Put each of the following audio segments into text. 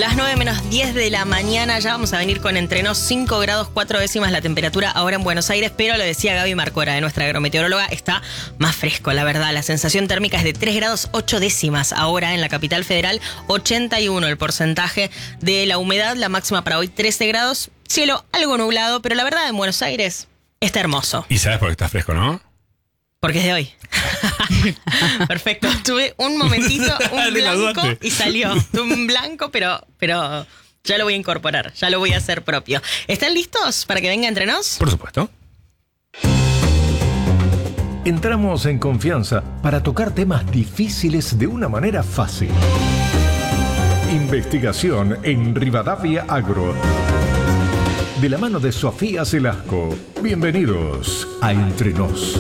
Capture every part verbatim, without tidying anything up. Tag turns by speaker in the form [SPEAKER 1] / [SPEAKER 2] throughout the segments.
[SPEAKER 1] Las nueve menos diez de la mañana, ya vamos a venir con entrenos cinco grados cuatro décimas la temperatura ahora en Buenos Aires, pero lo decía Gaby Marcora, de nuestra agrometeoróloga, está más fresco, la verdad. La sensación térmica es de tres grados ocho décimas ahora en la capital federal, ochenta y uno el porcentaje de la humedad, la máxima para hoy trece grados, cielo algo nublado, pero la verdad en Buenos Aires está hermoso.
[SPEAKER 2] Y sabes por qué está fresco, ¿no?
[SPEAKER 1] Porque es de hoy. Perfecto. Tuve un momentito, un blanco y salió. Tuve un blanco, pero, pero ya lo voy a incorporar, ya lo voy a hacer propio. ¿Están listos para que venga entre nos?
[SPEAKER 2] Por supuesto.
[SPEAKER 3] Entramos en confianza para tocar temas difíciles de una manera fácil. Investigación en Rivadavia Agro. De la mano de Sofía Celasco. Bienvenidos a Entre Nos.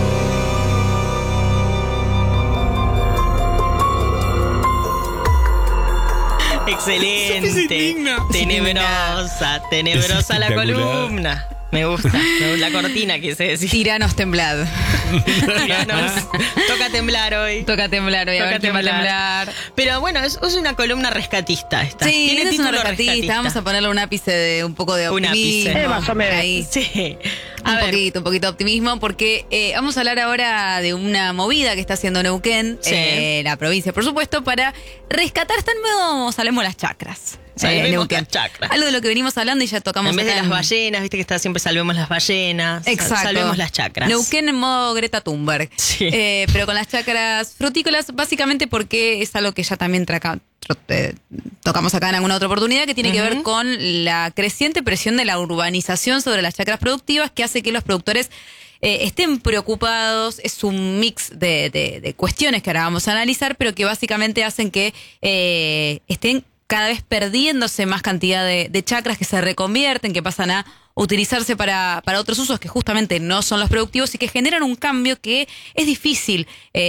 [SPEAKER 1] Excelente. Tenebrosa, tenebrosa la columna. Me gusta, me gusta la cortina, quise decir.
[SPEAKER 4] Tiranos temblad.
[SPEAKER 1] Tiranos. Toca temblar hoy.
[SPEAKER 4] Toca temblar hoy,
[SPEAKER 1] Toca
[SPEAKER 4] a ver quién va a temblar.
[SPEAKER 1] Pero bueno, es, es una columna rescatista esta.
[SPEAKER 4] Sí,
[SPEAKER 1] Tiene
[SPEAKER 4] es
[SPEAKER 1] título
[SPEAKER 4] una rescatista.
[SPEAKER 1] rescatista.
[SPEAKER 4] Vamos a ponerle un ápice de un poco de
[SPEAKER 1] Un
[SPEAKER 4] optimismo.
[SPEAKER 1] ápice.
[SPEAKER 4] Eh, más o menos. Ahí.
[SPEAKER 1] Sí. A
[SPEAKER 4] un
[SPEAKER 1] ver.
[SPEAKER 4] poquito, un poquito de optimismo, porque eh, vamos a hablar ahora de una movida que está haciendo Neuquén,
[SPEAKER 1] Sí.
[SPEAKER 4] eh, la provincia, por supuesto, para rescatar, están medio, salvemos las chacras.
[SPEAKER 1] Salvemos
[SPEAKER 4] eh, Neuquén.
[SPEAKER 1] las chacras.
[SPEAKER 4] Algo de lo que venimos hablando y ya tocamos
[SPEAKER 1] En vez de
[SPEAKER 4] acá
[SPEAKER 1] las
[SPEAKER 4] en-
[SPEAKER 1] ballenas, viste que está siempre salvemos las ballenas.
[SPEAKER 4] Exacto.
[SPEAKER 1] Salvemos las chacras.
[SPEAKER 4] Neuquén en modo Greta Thunberg.
[SPEAKER 1] Sí.
[SPEAKER 4] Eh, pero con las chacras frutícolas, básicamente porque es algo que ya también traca- tro- eh, tocamos acá en alguna otra oportunidad, que tiene que ver con la creciente presión de la urbanización sobre las chacras productivas, que hace que los productores eh, estén preocupados. Es un mix de, de- de cuestiones que ahora vamos a analizar, pero que básicamente hacen que eh, estén cada vez perdiéndose más cantidad de, de chacras, que se reconvierten, que pasan a utilizarse para, para otros usos que justamente no son los productivos y que generan un cambio que es difícil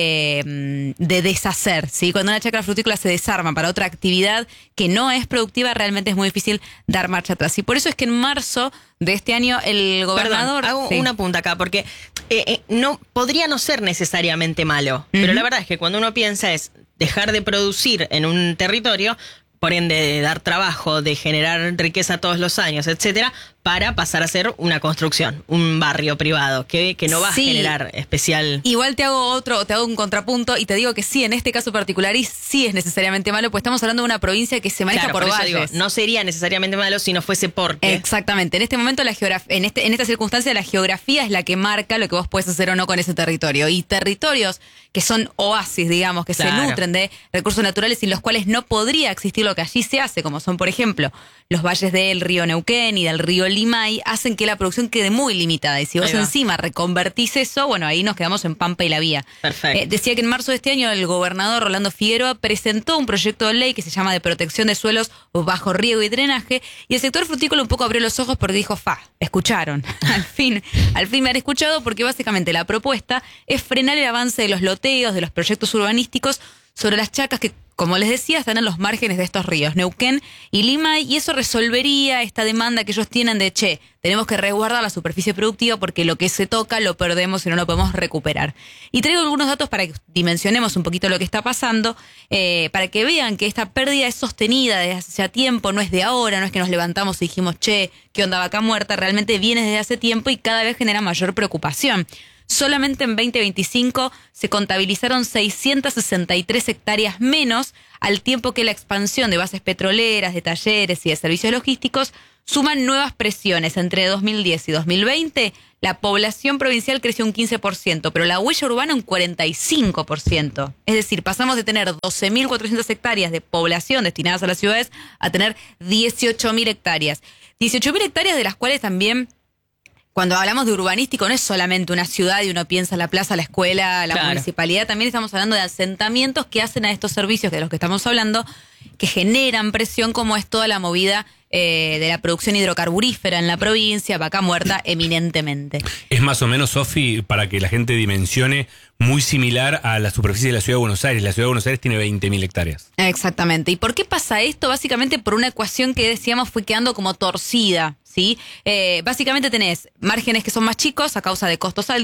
[SPEAKER 4] eh, de deshacer, ¿sí? Cuando una chacra frutícola se desarma para otra actividad que no es productiva, realmente es muy difícil dar marcha atrás. Y por eso es que en marzo de este año el gobernador...
[SPEAKER 1] Perdón, hago
[SPEAKER 4] Sí.
[SPEAKER 1] una punta acá, porque eh, eh, no podría no ser necesariamente malo, pero la verdad es que cuando uno piensa es dejar de producir en un territorio, por ende de dar trabajo, de generar riqueza todos los años, etcétera, para pasar a ser una construcción, un barrio privado, que, que no va
[SPEAKER 4] Sí.
[SPEAKER 1] a generar especial...
[SPEAKER 4] Igual te hago otro, te hago un contrapunto y te digo que sí, en este caso particular, y sí es necesariamente malo, pues estamos hablando de una provincia que se maneja
[SPEAKER 1] Claro,
[SPEAKER 4] por,
[SPEAKER 1] por eso
[SPEAKER 4] valles.
[SPEAKER 1] digo, no sería necesariamente malo si no fuese porque...
[SPEAKER 4] Exactamente. En este momento, la geograf- en, este, en esta circunstancia, la geografía es la que marca lo que vos puedes hacer o no con ese territorio. Y territorios que son oasis, digamos, que
[SPEAKER 1] Claro.
[SPEAKER 4] se nutren de recursos naturales sin los cuales no podría existir lo que allí se hace, como son, por ejemplo, los valles del río Neuquén y del río Limay, hacen que la producción quede muy limitada. Y si vos
[SPEAKER 1] Ahí va.
[SPEAKER 4] encima reconvertís eso, bueno, ahí nos quedamos en Pampa y la Vía.
[SPEAKER 1] Perfecto.
[SPEAKER 4] Eh, decía que en marzo de este año el gobernador Rolando Figueroa presentó un proyecto de ley que se llama de protección de suelos bajo riego y drenaje, y el sector frutícola un poco abrió los ojos porque dijo, fa, escucharon, al fin, al fin me han escuchado, porque básicamente la propuesta es frenar el avance de los loteos, de los proyectos urbanísticos sobre las chacras que, como les decía, están en los márgenes de estos ríos, Neuquén y Limay, y eso resolvería esta demanda que ellos tienen de, che, tenemos que resguardar la superficie productiva porque lo que se toca lo perdemos y no lo podemos recuperar. Y traigo algunos datos para que dimensionemos un poquito lo que está pasando, eh, para que vean que esta pérdida es sostenida desde hace ya tiempo, no es de ahora, no es que nos levantamos y dijimos, che, ¿qué onda vaca muerta? Realmente viene desde hace tiempo y cada vez genera mayor preocupación. Solamente en veinte veinticinco se contabilizaron seiscientas sesenta y tres hectáreas menos, al tiempo que la expansión de bases petroleras, de talleres y de servicios logísticos suman nuevas presiones. Entre dos mil diez y dos mil veinte, la población provincial creció un quince por ciento, pero la huella urbana un cuarenta y cinco por ciento. Es decir, pasamos de tener doce mil cuatrocientas hectáreas de población destinadas a las ciudades a tener dieciocho mil hectáreas. dieciocho mil hectáreas de las cuales también... Cuando hablamos de urbanístico no es solamente una ciudad y uno piensa en la plaza, la escuela, la
[SPEAKER 1] Claro.
[SPEAKER 4] municipalidad, también estamos hablando de asentamientos que hacen a estos servicios de los que estamos hablando, que generan presión, como es toda la movida eh, de la producción hidrocarburífera en la provincia, vaca muerta eminentemente.
[SPEAKER 2] Es más o menos, Sofi, para que la gente dimensione, muy similar a la superficie de la Ciudad de Buenos Aires. La Ciudad de Buenos Aires tiene veinte mil hectáreas.
[SPEAKER 4] Exactamente. ¿Y por qué pasa esto? Básicamente por una ecuación que decíamos fue quedando como torcida, ¿sí? Eh, básicamente tenés márgenes que son más chicos a causa de costos altos,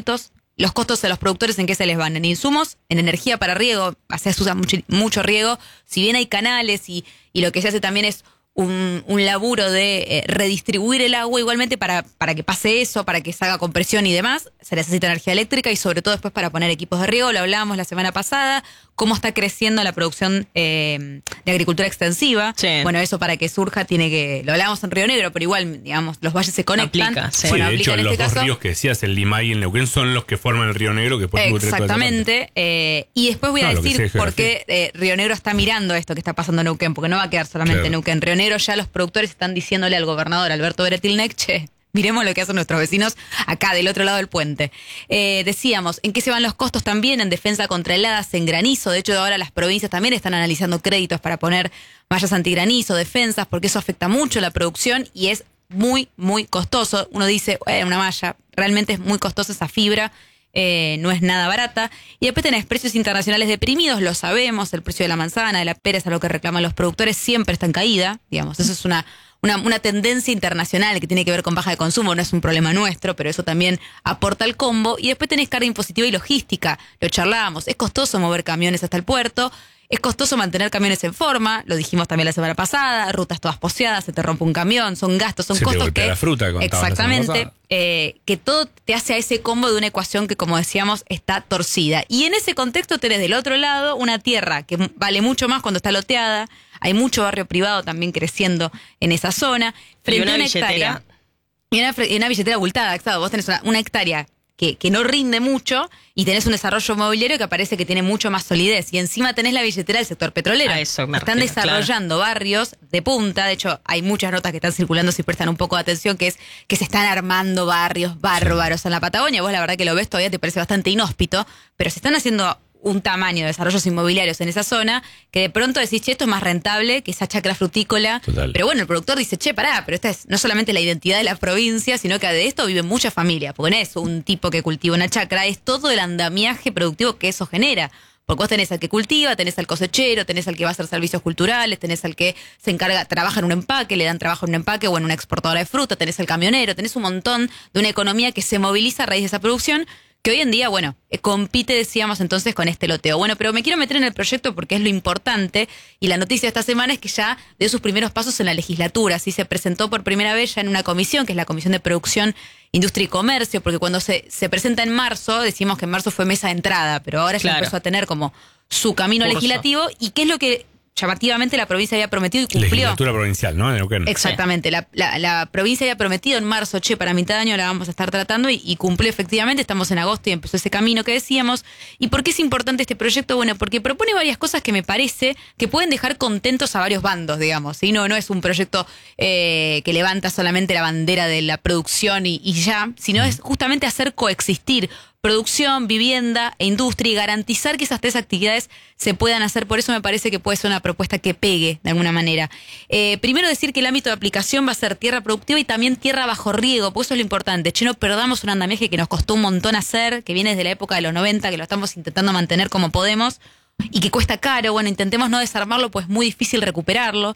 [SPEAKER 4] los costos de los productores, ¿en qué se les van? En insumos, en energía para riego, se usa mucho, mucho riego. Si bien hay canales y, y lo que se hace también es un, un laburo de eh, redistribuir el agua igualmente para, para que pase eso, para que se haga compresión y demás, se necesita energía eléctrica y sobre todo después para poner equipos de riego. Lo hablábamos la semana pasada, cómo está creciendo la producción eh, de agricultura extensiva.
[SPEAKER 1] Sí.
[SPEAKER 4] Bueno, eso para que surja tiene que, lo hablábamos en Río Negro, pero igual, digamos, los valles se conectan.
[SPEAKER 1] Aplica, sí.
[SPEAKER 2] Sí,
[SPEAKER 4] Bueno,
[SPEAKER 2] de
[SPEAKER 4] aplica
[SPEAKER 2] hecho,
[SPEAKER 4] en
[SPEAKER 2] los
[SPEAKER 4] este
[SPEAKER 2] dos
[SPEAKER 4] caso.
[SPEAKER 2] ríos que decías, el Limay y el Neuquén, son los que forman el Río Negro, que después nutre toda esa parte.
[SPEAKER 4] Exactamente. Eh, y después voy a
[SPEAKER 2] No, lo que
[SPEAKER 4] decir
[SPEAKER 2] sé es
[SPEAKER 4] por qué eh, Río Negro está mirando esto que está pasando en Neuquén, porque no va a quedar solamente
[SPEAKER 2] Claro.
[SPEAKER 4] en Neuquén. Río Negro ya los productores están diciéndole al gobernador Alberto Beretilnec, che, miremos lo que hacen nuestros vecinos acá del otro lado del puente. Eh, decíamos, ¿en qué se van los costos también? En defensa contra heladas, en granizo. De hecho, ahora las provincias también están analizando créditos para poner mallas antigranizo, defensas, porque eso afecta mucho la producción y es muy, muy costoso. Uno dice, eh, una malla, realmente es muy costosa esa fibra. Eh, no es nada barata. Y después tenés precios internacionales deprimidos, lo sabemos, el precio de la manzana, de la pera es a lo que reclaman los productores, siempre está en caída, digamos, eso es una, una, una tendencia internacional que tiene que ver con baja de consumo, no es un problema nuestro, pero eso también aporta al combo. Y después tenés carga impositiva y logística, lo charlábamos, es costoso mover camiones hasta el puerto, es costoso mantener camiones en forma, lo dijimos también la semana pasada, rutas todas poseadas, se te rompe un camión, son gastos, son
[SPEAKER 2] Se te
[SPEAKER 4] costos
[SPEAKER 2] golpea
[SPEAKER 4] que...
[SPEAKER 2] la fruta, contabas la semana
[SPEAKER 4] exactamente,
[SPEAKER 2] pasada.
[SPEAKER 4] eh, que todo te hace a ese combo de una ecuación que, como decíamos, está torcida. Y en ese contexto tenés del otro lado una tierra que vale mucho más cuando está loteada, hay mucho barrio privado también creciendo en esa zona, frente
[SPEAKER 1] Y una
[SPEAKER 4] a una
[SPEAKER 1] billetera.
[SPEAKER 4] hectárea. Y una, fre- y una billetera abultada, exacto. Vos tenés una, una hectárea que, que no rinde mucho y tenés un desarrollo mobiliario que parece que tiene mucho más solidez. Y encima tenés la billetera del sector petrolero.
[SPEAKER 1] A eso me
[SPEAKER 4] Están
[SPEAKER 1] refiero,
[SPEAKER 4] desarrollando barrios de punta. De hecho, hay muchas notas que están circulando, si prestan un poco de atención, que es que se están armando barrios bárbaros en la Patagonia. Vos la verdad que lo ves, todavía te parece bastante inhóspito, pero se están haciendo un tamaño de desarrollos inmobiliarios en esa zona que de pronto decís, che, esto es más rentable que esa chacra frutícola.
[SPEAKER 2] Total.
[SPEAKER 4] Pero bueno, el productor dice, che, pará, pero esta es no solamente la identidad de la provincia, sino que de esto viven muchas familias, porque no es un tipo que cultiva una chacra, es todo el andamiaje productivo que eso genera. Porque vos tenés al que cultiva, tenés al cosechero, tenés al que va a hacer servicios culturales, tenés al que se encarga, trabaja en un empaque, le dan trabajo en un empaque o en una exportadora de fruta, tenés al camionero, tenés un montón de una economía que se moviliza a raíz de esa producción, que hoy en día, bueno, eh, compite, decíamos entonces, con este loteo. Bueno, pero me quiero meter en el proyecto porque es lo importante, y la noticia de esta semana es que ya dio sus primeros pasos en la legislatura. Así se presentó por primera vez ya en una comisión, que es la Comisión de Producción, Industria y Comercio, porque cuando se, se presenta en marzo, decimos que en marzo fue mesa de entrada, pero ahora ya
[SPEAKER 1] Claro.
[SPEAKER 4] empezó a tener como su camino
[SPEAKER 1] Curso.
[SPEAKER 4] legislativo, y qué es lo que llamativamente la provincia había prometido y cumplió.
[SPEAKER 2] Legislatura provincial, ¿no? En Neuquén.
[SPEAKER 4] Exactamente, la, la, la provincia había prometido en marzo, che, para mitad de año la vamos a estar tratando, y, y cumplió efectivamente, estamos en agosto y empezó ese camino que decíamos. ¿Y por qué es importante este proyecto? Bueno, porque propone varias cosas que me parece que pueden dejar contentos a varios bandos, digamos, y no, no es un proyecto eh, que levanta solamente la bandera de la producción y, y ya, sino es justamente hacer coexistir producción, vivienda e industria y garantizar que esas tres actividades se puedan hacer. Por eso me parece que puede ser una propuesta que pegue de alguna manera. Eh, primero decir que el ámbito de aplicación va a ser tierra productiva y también tierra bajo riego, porque eso es lo importante. Che, no perdamos un andamiaje que nos costó un montón hacer, que viene desde la época de los noventa, que lo estamos intentando mantener como podemos y que cuesta caro. Bueno, intentemos no desarmarlo, pues es muy difícil recuperarlo.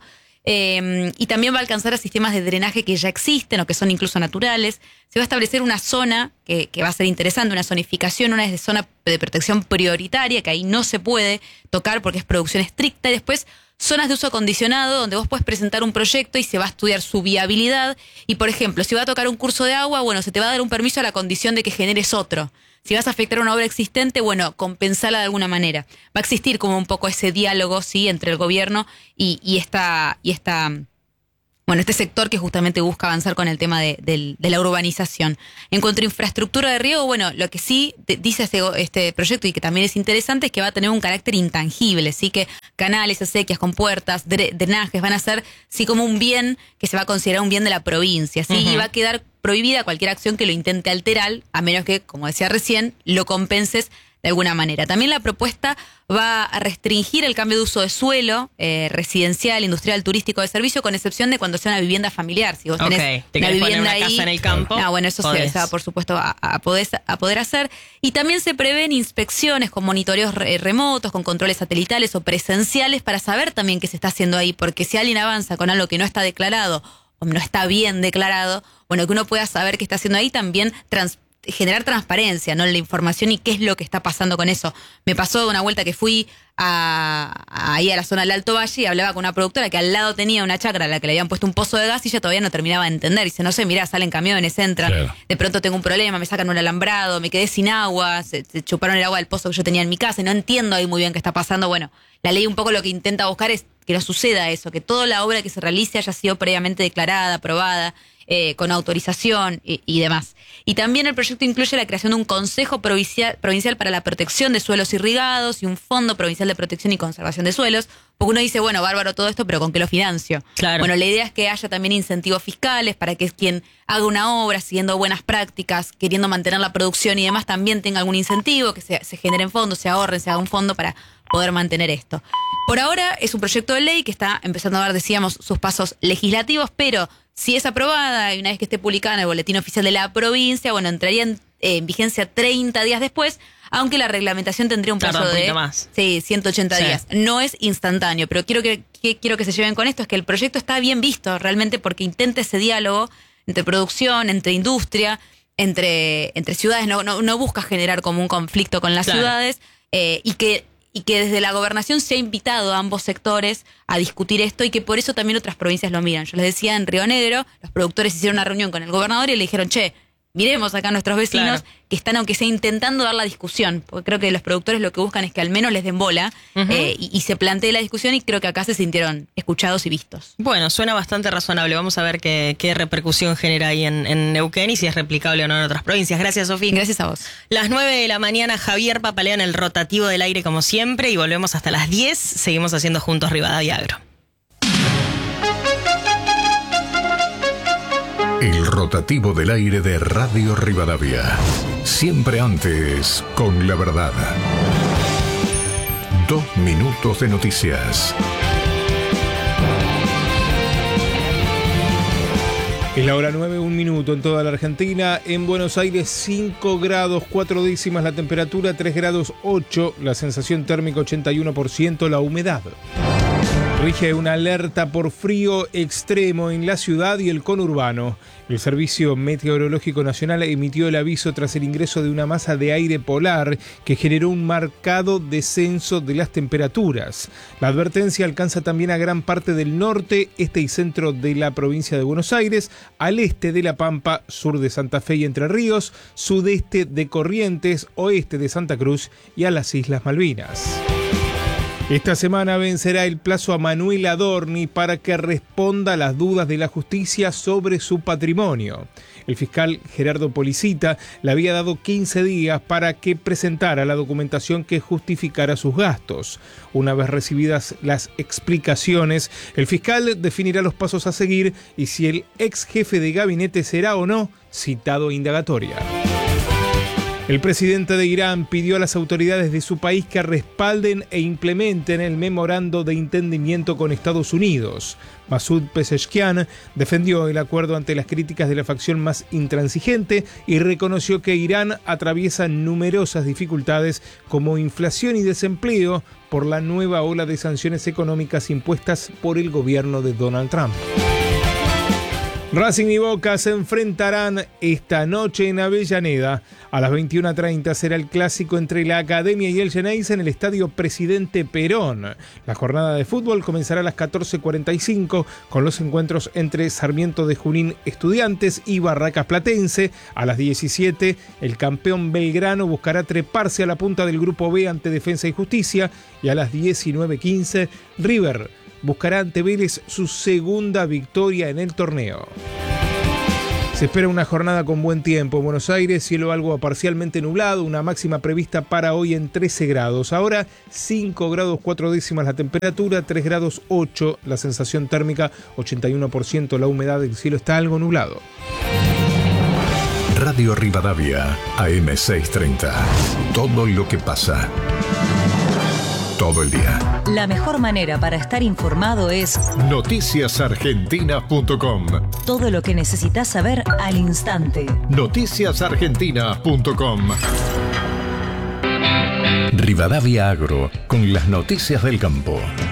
[SPEAKER 4] Eh, y también va a alcanzar a sistemas de drenaje que ya existen o que son incluso naturales. Se va a establecer una zona que, que va a ser interesante, una zonificación, una es de zona de protección prioritaria, que ahí no se puede tocar porque es producción estricta, y después zonas de uso acondicionado donde vos puedes presentar un proyecto y se va a estudiar su viabilidad. Y por ejemplo, si va a tocar un curso de agua, bueno, se te va a dar un permiso a la condición de que generes otro. Si vas a afectar una obra existente, bueno, compensarla de alguna manera. Va a existir como un poco ese diálogo, sí, entre el gobierno y, y esta, y esta, bueno, este sector que justamente busca avanzar con el tema de, de, de la urbanización. En cuanto a infraestructura de riego, bueno, lo que sí te, dice este, este proyecto y que también es interesante es que va a tener un carácter intangible, sí, que canales, acequias, compuertas, dre, drenajes van a ser, sí, como un bien que se va a considerar un bien de la provincia, sí, uh-huh. Y va a quedar prohibida cualquier acción que lo intente alterar, a menos que, como decía recién, lo compenses de alguna manera. También la propuesta va a restringir el cambio de uso de suelo eh, residencial, industrial, turístico, de servicio, con excepción de cuando sea una vivienda familiar. Si vos tenés
[SPEAKER 1] okay. ¿Te
[SPEAKER 4] una vivienda
[SPEAKER 1] una
[SPEAKER 4] ahí,
[SPEAKER 1] casa en el campo,
[SPEAKER 4] ah, bueno, eso se, se va, por supuesto, a, a, poder, a poder hacer. Y también se prevén inspecciones con monitoreos re, remotos, con controles satelitales o presenciales, para saber también qué se está haciendo ahí, porque si alguien avanza con algo que no está declarado o no está bien declarado, bueno, que uno pueda saber qué está haciendo ahí, también trans generar transparencia, ¿no? En la información y qué es lo que está pasando con eso. Me pasó una vuelta que fui a, a, ahí a la zona del Alto Valle y hablaba con una productora que al lado tenía una chacra a la que le habían puesto un pozo de gas y ella todavía no terminaba de entender. Dice, no sé, mirá, salen camiones, entran, claro. De pronto tengo un problema, me sacan un alambrado, me quedé sin agua, se, se chuparon el agua del pozo que yo tenía en mi casa y no entiendo ahí muy bien qué está pasando. Bueno, la ley un poco lo que intenta buscar es que no suceda eso, que toda la obra que se realice haya sido previamente declarada, aprobada, eh, con autorización y, y demás. Y también el proyecto incluye la creación de un Consejo Provincial, Provincial para la Protección de Suelos Irrigados y un Fondo Provincial de Protección y Conservación de Suelos, porque uno dice, bueno, bárbaro todo esto, pero ¿con qué lo financio?
[SPEAKER 1] Claro.
[SPEAKER 4] Bueno, la idea es que haya también incentivos fiscales para que quien haga una obra siguiendo buenas prácticas, queriendo mantener la producción y demás, también tenga algún incentivo, que se, se generen fondos, se ahorren, se haga un fondo para poder mantener esto. Por ahora es un proyecto de ley que está empezando a dar, decíamos, sus pasos legislativos, pero si es aprobada y una vez que esté publicada en el boletín oficial de la provincia, bueno, entraría en, eh, en vigencia treinta días después, aunque la reglamentación tendría un plazo
[SPEAKER 1] Tarda un
[SPEAKER 4] de
[SPEAKER 1] más.
[SPEAKER 4] Sí, ciento ochenta
[SPEAKER 1] Sí.
[SPEAKER 4] días. No es instantáneo, pero quiero que, que quiero que se lleven con esto, es que el proyecto está bien visto realmente porque intenta ese diálogo entre producción, entre industria, entre, entre ciudades, no, no, no busca generar como un conflicto con las
[SPEAKER 1] Claro.
[SPEAKER 4] ciudades, eh, y que y que desde la gobernación se ha invitado a ambos sectores a discutir esto y que por eso también otras provincias lo miran. Yo les decía, en Río Negro, los productores hicieron una reunión con el gobernador y le dijeron, che, miremos acá a nuestros vecinos
[SPEAKER 1] Claro.
[SPEAKER 4] que están, aunque sea intentando dar la discusión, porque creo que los productores lo que buscan es que al menos les den bola,
[SPEAKER 1] Ujú.
[SPEAKER 4] eh, y, y se plantee la discusión y creo que acá se sintieron escuchados y vistos.
[SPEAKER 1] Bueno, suena bastante razonable. Vamos a ver qué, qué repercusión genera ahí en, en Neuquén y si es replicable o no en otras provincias. Gracias, Sofía.
[SPEAKER 4] Gracias a vos.
[SPEAKER 1] Las nueve de la mañana, Javier papalea en el rotativo del aire como siempre y volvemos hasta las diez. Seguimos haciendo juntos Rivadavia Agro.
[SPEAKER 3] El rotativo del aire de Radio Rivadavia. Siempre antes, con la verdad. Dos minutos de noticias.
[SPEAKER 5] Es la hora nueve, un minuto en toda la Argentina. En Buenos Aires, cinco grados, cuatro décimas la temperatura, tres grados ocho, la sensación térmica ochenta y uno por ciento, la humedad. Rige una alerta por frío extremo en la ciudad y el conurbano. El Servicio Meteorológico Nacional emitió el aviso tras el ingreso de una masa de aire polar que generó un marcado descenso de las temperaturas. La advertencia alcanza también a gran parte del norte, este y centro de la provincia de Buenos Aires, al este de La Pampa, sur de Santa Fe y Entre Ríos, sudeste de Corrientes, oeste de Santa Cruz y a las Islas Malvinas. Esta semana vencerá el plazo a Manuel Adorni para que responda a las dudas de la justicia sobre su patrimonio. El fiscal Gerardo Policita le había dado quince días para que presentara la documentación que justificara sus gastos. Una vez recibidas las explicaciones, el fiscal definirá los pasos a seguir y si el ex jefe de gabinete será o no citado a indagatoria. El presidente de Irán pidió a las autoridades de su país que respalden e implementen el memorando de entendimiento con Estados Unidos. Masoud Pezeshkian defendió el acuerdo ante las críticas de la facción más intransigente y reconoció que Irán atraviesa numerosas dificultades como inflación y desempleo por la nueva ola de sanciones económicas impuestas por el gobierno de Donald Trump. Racing y Boca se enfrentarán esta noche en Avellaneda. A las veintiuna treinta será el clásico entre la Academia y el Geneise en el Estadio Presidente Perón. La jornada de fútbol comenzará a las catorce cuarenta y cinco con los encuentros entre Sarmiento de Junín Estudiantes y Barracas Platense. A las diecisiete el campeón Belgrano buscará treparse a la punta del Grupo B ante Defensa y Justicia. Y a las diecinueve quince River buscará ante Vélez su segunda victoria en el torneo. Se espera una jornada con buen tiempo en Buenos Aires, cielo algo parcialmente nublado, una máxima prevista para hoy en trece grados. Ahora cinco grados cuatro décimas la temperatura, tres grados ocho la sensación térmica, ochenta y uno por ciento la humedad, el cielo está algo nublado.
[SPEAKER 3] Radio Rivadavia, A M seiscientos treinta. Todo lo que pasa. Todo el día.
[SPEAKER 6] La mejor manera para estar informado es
[SPEAKER 3] noticias argentinas punto com.
[SPEAKER 6] todo lo que necesitas saber al instante.
[SPEAKER 3] noticias argentinas punto com. Rivadavia Agro, con las noticias del campo.